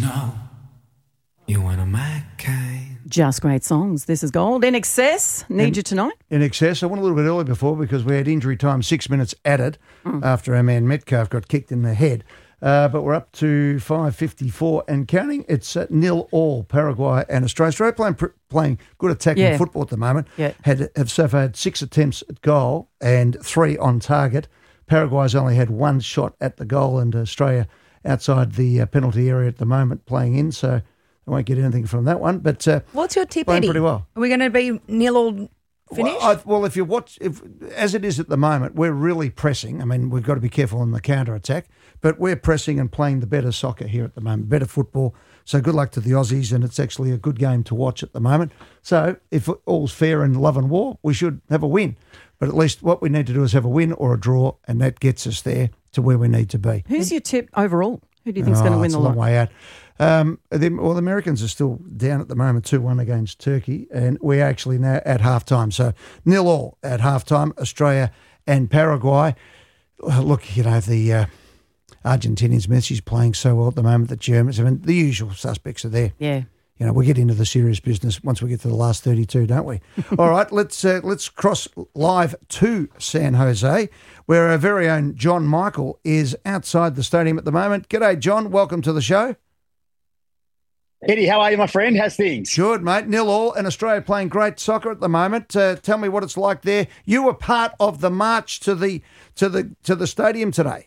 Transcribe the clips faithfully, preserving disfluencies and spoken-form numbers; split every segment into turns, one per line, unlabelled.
know you want a McCain.
Just great songs. This is gold. In Excess, Need
In-
You Tonight.
In Excess, I went a little bit early before because we had injury time six minutes added mm. after our man Metcalf got kicked in the head. Uh, but we're up to five fifty-four and counting. It's uh, nil all, Paraguay and Australia. Australia playing, playing good attacking
yeah.
football at the moment.
Yeah.
Had, have so far had six attempts at goal and three on target. Paraguay's only had one shot at the goal, and Australia outside the uh, penalty area at the moment playing in, so I won't get anything from that one. But uh,
what's your tip,
playing
Eddie?
pretty well.
Are we going to be nil all finished?
Well, I, well, if you watch, if as it is at the moment, we're really pressing. I mean, we've got to be careful on the counter attack, but we're pressing and playing the better soccer here at the moment, better football. So good luck to the Aussies, and it's actually a good game to watch at the moment. So if all's fair in love and war, we should have a win. But at least what we need to do is have a win or a draw, and that gets us there to where we need to be.
Who's your tip overall? Who do you think is
oh,
going to win
it's
the
a long
lot?
way out. Um, the, well, the Americans are still down at the moment, two one against Turkey, and we're actually now at halftime. So nil all at halftime, Australia and Paraguay. Look, you know, the uh, Argentinians, Messi's playing so well at the moment, the Germans, I mean, the usual suspects are there.
Yeah.
You know, we get into the serious business once we get to the last thirty-two, don't we? All right, let's uh, let's cross live to San Jose, where our very own John Michael is outside the stadium at the moment. G'day, John. Welcome to the show.
Eddie, how are you, my friend? How's things?
Good, mate. Nil all, and Australia playing great soccer at the moment. Uh, tell me what it's like there. You were part of the march to the to the to the stadium today.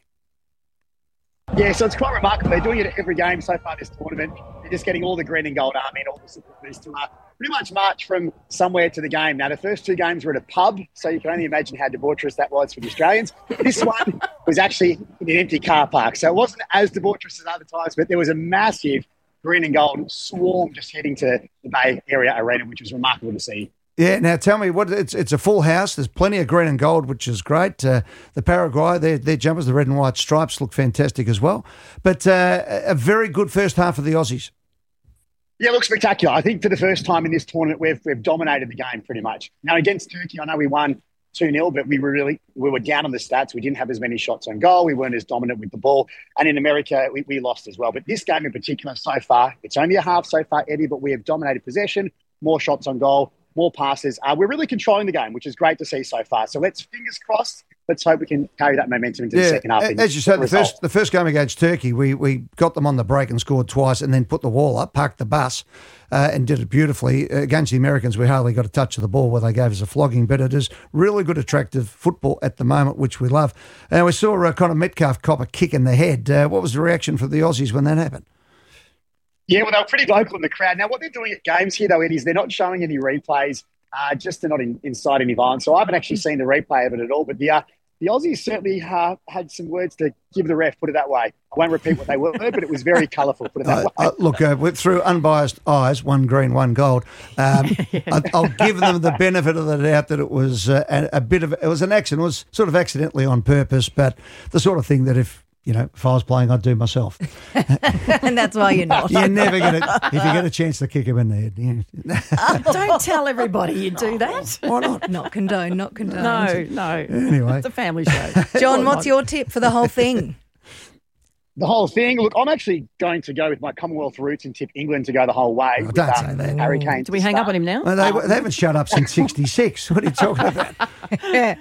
Yeah, so it's quite remarkable. They're doing it at every game so far this tournament. They're just getting all the green and gold army and all the supporters to uh, pretty much march from somewhere to the game. Now, the first two games were at a pub, so you can only imagine how debaucherous that was for the Australians. This one was actually in an empty car park, so it wasn't as debaucherous as other times, but there was a massive green and gold swarm just heading to the Bay Area Arena, which was remarkable to see.
Yeah, now tell me, what it's it's a full house. There's plenty of green and gold, which is great. Uh, the Paraguay, their, their jumpers, the red and white stripes look fantastic as well. But uh, a very good first half of the Aussies.
Yeah, it looks spectacular. I think for the first time in this tournament, we've we've dominated the game pretty much. Now, against Turkey, I know we won two nil, but we were really we were down on the stats. We didn't have as many shots on goal. We weren't as dominant with the ball. And in America, we, we lost as well. But this game in particular, so far, it's only a half so far, Eddie, but we have dominated possession, more shots on goal, more passes. Uh, we're really controlling the game, which is great to see so far. So let's, fingers crossed, let's hope we can carry that momentum into
yeah,
the second half.
As you said, the first the first game against Turkey, we, we got them on the break and scored twice and then put the wall up, parked the bus uh, and did it beautifully. Against the Americans, we hardly got a touch of the ball where they gave us a flogging, but it is really good, attractive football at the moment, which we love. And we saw uh, Connor Metcalf cop a kick in the head. Uh, what was the reaction for the Aussies when that happened?
Yeah, well, they were pretty vocal in the crowd. Now, what they're doing at games here, though, Eddie, is they're not showing any replays. Uh, just to not in, incite any violence. So I haven't actually seen the replay of it at all. But the uh, the Aussies certainly uh, had some words to give the ref, put it that way. I won't repeat what they were, but it was very colourful, put it that
uh,
way.
Uh, look, uh, through unbiased eyes, one green, one gold, um, I, I'll give them the benefit of the doubt that it was uh, a, a bit of, it was an accident. It was sort of accidentally on purpose, but the sort of thing that if, you know, if I was playing, I'd do myself.
And that's why you're not.
You're never going to, if you get a chance to kick him in the head. Yeah.
Uh, don't tell everybody you do that.
Why not?
Not condone, not condone.
No, no.
Anyway.
It's a family show.
John, what's your tip for the whole thing?
The whole thing. Look, I'm actually going to go with my Commonwealth roots and tip England to go the whole way.
Oh,
with,
don't
um,
say that.
Harry Kane.
Do we hang up on him now?
Well, they, they haven't shut up since sixty-six. What are you talking about?
Yeah.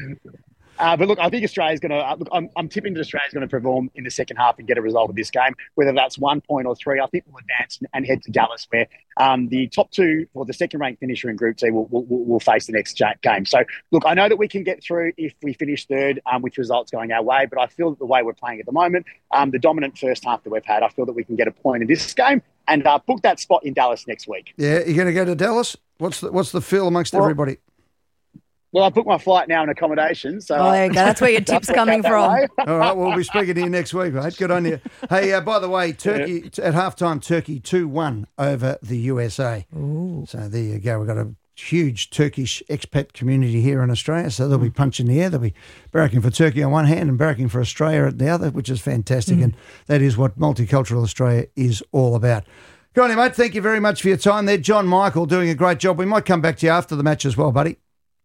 Uh, but look, I think Australia's going to. Uh, look, I'm, I'm tipping that Australia's going to perform in the second half and get a result of this game, whether that's one point or three. I think we'll advance and head to Dallas, where um, the top two or the second-ranked finisher in Group C will will, will face the next game. So, look, I know that we can get through if we finish third, um, with results going our way. But I feel that the way we're playing at the moment, um, the dominant first half that we've had, I feel that we can get a point in this game and uh, book that spot in Dallas next week.
Yeah, you're going to go to Dallas? What's the what's the feel amongst
well,
everybody?
Well, I booked my flight now and accommodation. So
oh, there you go. That's where your tip's coming from.
All right, we'll be speaking to you next week, mate. Good on you. Hey, uh, by the way, Turkey yeah. at halftime, Turkey two one over the U S A.
Ooh.
So there you go. We've got a huge Turkish expat community here in Australia, so they'll be punching the air. They'll be barracking for Turkey on one hand and barracking for Australia at the other, which is fantastic, mm. and that is what multicultural Australia is all about. Go on, mate. Thank you very much for your time there. John Michael doing a great job. We might come back to you after the match as well, buddy.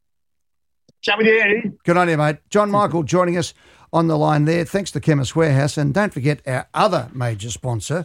Chat with you, Eddie.
Good on you, mate. John Michael joining us on the line there. Thanks to Chemist Warehouse. And don't forget our other major sponsor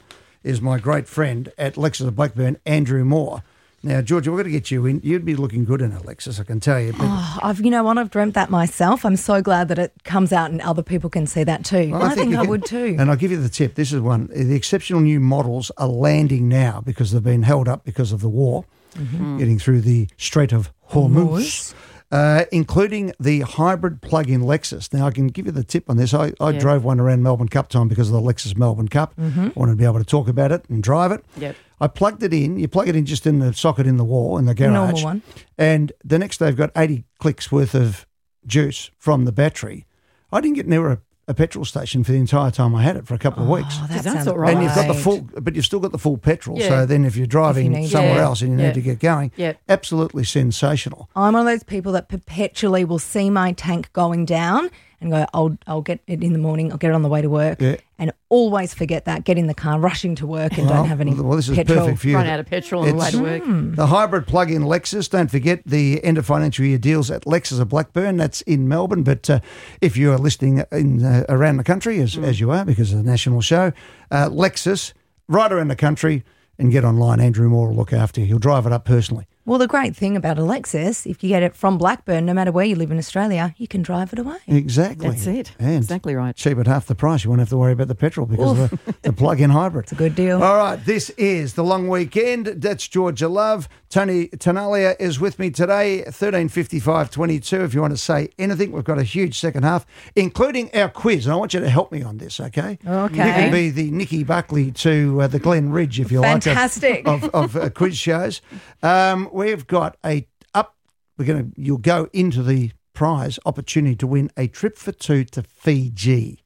is my great friend at Lexus of Blackburn, Andrew Moore. Now, Georgia, we're going to get you in. You'd be looking good in a Lexus, I can tell you. But
Oh, I've, you know what? I've dreamt that myself. I'm so glad that it comes out and other people can see that too.
Well,
I, think,
you
I
can-
would too.
And I'll give you the tip. This is one. The exceptional new models are landing now because they've been held up because of the war, getting through the Strait of Hormuz. Uh, including the hybrid plug-in Lexus. Now, I can give you the tip on this. I, I
Yeah.
drove one around Melbourne Cup time because of the Lexus Melbourne Cup. I wanted to be able to talk about it and drive it.
Yep.
I plugged it in. You plug it in just in the socket in the wall in the garage.
Normal one.
And the next day, I've got eighty clicks worth of juice from the battery. I didn't get near a, a petrol station for the entire time I had it for a couple of weeks.
Oh, that
That's
sounds
all right.
And you've got the
great.
full, but you've still got the full petrol.
Yeah.
So then, if you're driving
need
somewhere
to.
else and you
Yeah.
need to get going,
Yeah.
absolutely sensational.
I'm one of those people that perpetually will see my tank going down and go, I'll I'll get it in the morning, I'll get it on the way to work,
Yeah.
and always forget that, get in the car, rushing to work and
Well,
don't have any
well, this is
petrol.
perfect for you.
Run out of petrol on the way
It's-
to work.
The hybrid plug-in Lexus. Don't forget the end of financial year deals at Lexus of Blackburn. That's in Melbourne. But uh, if you are listening in uh, around the country, as, as you are, because of the national show, uh, Lexus, right around the country, and get online. Andrew Moore will look after you. He'll drive it up personally.
Well, the great thing about a Lexus, if you get it from Blackburn, no matter where you live in Australia, you can drive it away.
Exactly.
That's it.
And
Exactly right.
cheap at half the price. You won't have to worry about the petrol because of the, the plug-in hybrid. It's
a good deal.
All right, this is the long weekend. That's Georgia Love. Tony Tanalia is with me today, thirteen fifty-five twenty-two. If you want to say anything, we've got a huge second half, including our quiz. And I want you to help me on this, okay?
Okay.
You can be the Nikki Buckley to uh, the Glen Ridge, if you
Fantastic.
like, of, of, of uh, quiz shows. Um, we've got a up. We're going to. You'll go into the prize opportunity to win a trip for two to Fiji.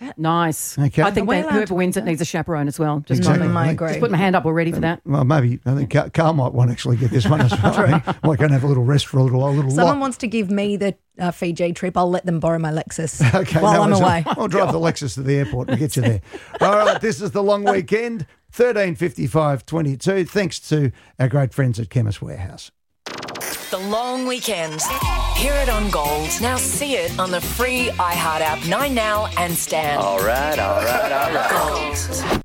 Nice.
Okay.
I think
Are we
that
allowed
whoever
to
wins it needs a chaperone as well. Just,
Exactly.
my,
My
Just
agree.
just put my hand up already for that.
Well, maybe I think Carl, Carl might want to actually get this one as well. I might go and have a little rest for a little, a little
Someone
lot.
wants to give me the uh, Fiji trip, I'll let them borrow my Lexus
Okay,
while
no
I'm
worries.
away.
I'll drive the Lexus to the airport and get you there. All right, this is the long weekend, thirteen fifty-five twenty-two. Thanks to our great friends at Chemist Warehouse.
The long weekend. Hear it on Gold. Now see it on the free iHeart app, Nine Now and Stan.
All right, all right, all right.
Gold.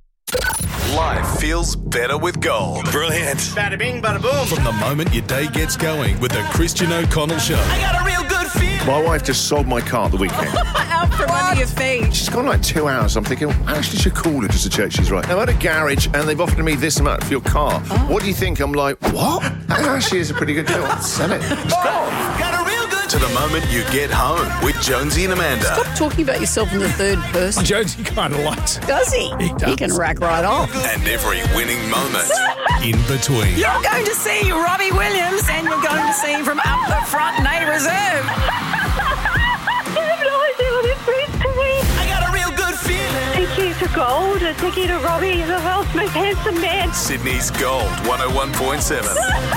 Life feels better with gold. Brilliant.
Bada bing, bada boom.
From the moment your day gets going with the Christian O'Connell Show.
I got a real good feel.
My wife just sold my car at the weekend.
Out from under your feet.
She's gone like two hours. I'm thinking, I actually should call her just to check she's right. I'm at a garage and they've offered me this amount for your car. What do you think? I'm like, what? That actually is a pretty good deal. Sell it. It's gone.
Got a real good
To the moment you get home with Jonesy and Amanda.
Talking about yourself in the third person.
Jonesy kind of likes it.
Does he?
He does.
He can rack right off.
And every winning moment in between.
You're going to see Robbie Williams and you're going to see him from up the front, Nay Reserve.
I got a real good feeling.
Thank you to Gold, and thank you to Robbie, the world's most handsome man.
Sydney's Gold one oh one point seven.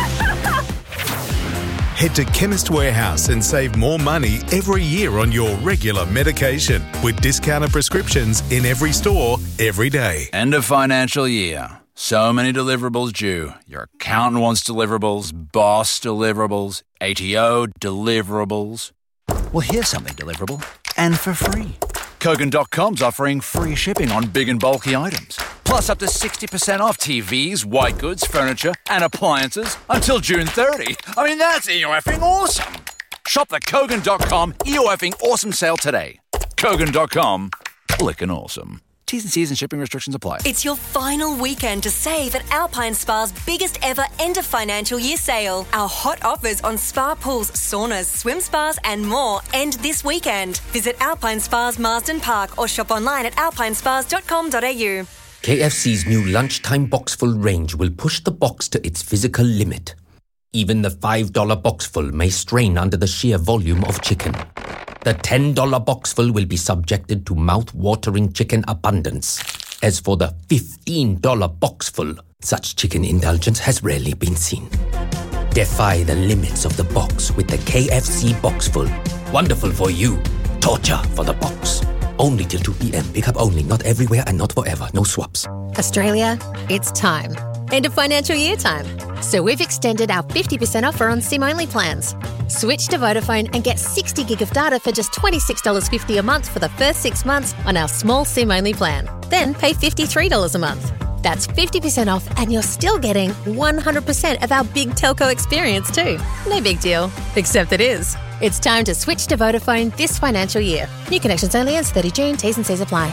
Head to Chemist Warehouse and save more money every year on your regular medication with discounted prescriptions in every store, every day.
End of financial year. So many deliverables due. Your accountant wants deliverables, boss deliverables, A T O deliverables. Well, here's something deliverable and for free. Kogan dot com's offering free shipping on big and bulky items. Plus up to sixty percent off T Vs, white goods, furniture and appliances until June thirtieth. I mean, that's E O F-ing awesome. Shop the Kogan dot com E O F-ing awesome sale today. Kogan dot com, lickin' awesome. T's and C's and shipping restrictions apply.
It's your final weekend to save at Alpine Spa's biggest ever end of financial year sale. Our hot offers on spa pools, saunas, swim spas and more end this weekend. Visit Alpine Spas Marsden Park or shop online at alpine spas dot com dot a u.
K F C's new lunchtime boxful range will push the box to its physical limit. Even the five dollar boxful may strain under the sheer volume of chicken. The ten dollar boxful will be subjected to mouth-watering chicken abundance. As for the fifteen dollar boxful, such chicken indulgence has rarely been seen. Defy the limits of the box with the K F C Boxful. Wonderful for you, torture for the box. Only till two p.m. Pick up only, not everywhere and not forever. No swaps.
Australia, it's time. End of financial year time. So we've extended our fifty percent offer on SIM-only plans. Switch to Vodafone and get sixty gig of data for just twenty-six dollars fifty a month for the first six months on our small SIM-only plan. Then pay fifty-three dollars a month. That's fifty percent off and you're still getting one hundred percent of our big telco experience too. No big deal, except it is. It's time to switch to Vodafone this financial year. New connections only as thirty June. T's and C's apply.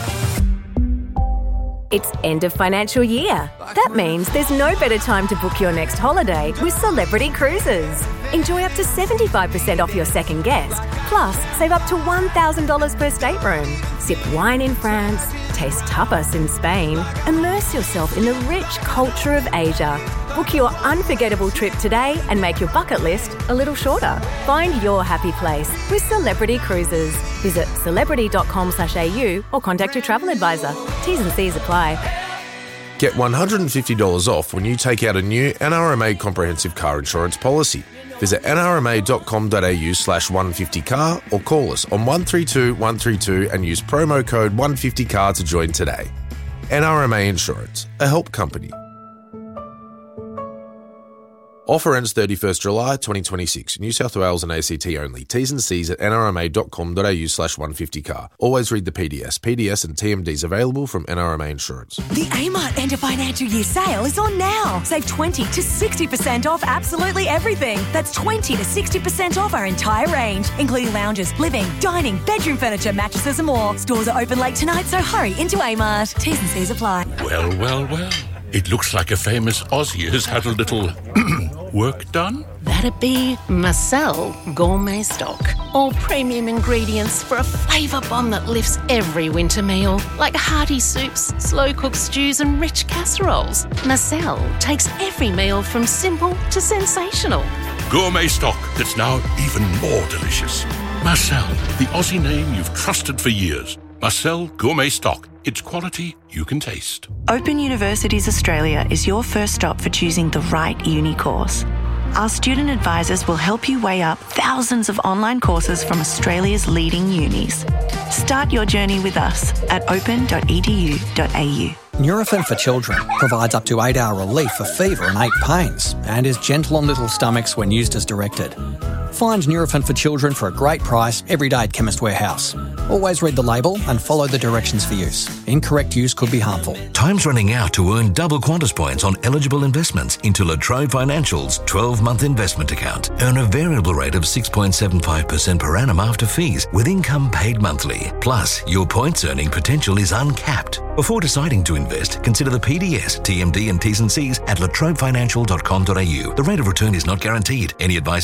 It's end of financial year. That means there's no better time to book your next holiday with Celebrity Cruises. Enjoy up to seventy-five percent off your second guest. Plus, save up to one thousand dollars per stateroom. Sip wine in France, taste tapas in Spain, immerse yourself in the rich culture of Asia. Book your unforgettable trip today and make your bucket list a little shorter. Find your happy place with Celebrity Cruises. Visit celebrity dot com slash a u or contact your travel advisor. T's and C's apply.
Get one hundred fifty dollars off when you take out a new N R M A comprehensive car insurance policy. Visit n r m a dot com dot a u slash one fifty car or call us on one three two one three two and use promo code one fifty car to join today. N R M A Insurance, a help company. Offer ends thirty-first July twenty twenty-six. New South Wales and A C T only. T's and C's at n r m a dot com dot a u slash one fifty car. Always read the P D S. P D S and T M Ds available from N R M A Insurance.
The Amart end of financial year sale is on now. Save twenty to sixty percent off absolutely everything. That's twenty to sixty percent off our entire range, including lounges, living, dining, bedroom furniture, mattresses and more. Stores are open late tonight, so hurry into Amart. T's and C's apply.
Well, well, well. It looks like a famous Aussie has had a little work done.
That'd be Marcel Gourmet Stock. All premium ingredients for a flavour bomb that lifts every winter meal, like hearty soups, slow-cooked stews and rich casseroles. Marcel takes every meal from simple to sensational.
Gourmet stock that's now even more delicious. Marcel, the Aussie name you've trusted for years. Marcel Gourmet Stock. It's quality you can taste.
Open Universities Australia is your first stop for choosing the right uni course. Our student advisors will help you weigh up thousands of online courses from Australia's leading unis. Start your journey with us at open dot e d u dot a u.
Nurofen for Children provides up to eight hour relief for fever and ache pains and is gentle on little stomachs when used as directed. Find Nurofen for Children for a great price every day at Chemist Warehouse. Always read the label and follow the directions for use. Incorrect use could be harmful.
Time's running out to earn double Qantas points on eligible investments into La Trobe Financial's twelve-month investment account. Earn a variable rate of six point seven five percent per annum after fees with income paid monthly. Plus, your points earning potential is uncapped. Before deciding to invest, consider the P D S, T M D and T's and C's at la trobe financial dot com dot a u. The rate of return is not guaranteed. Any advice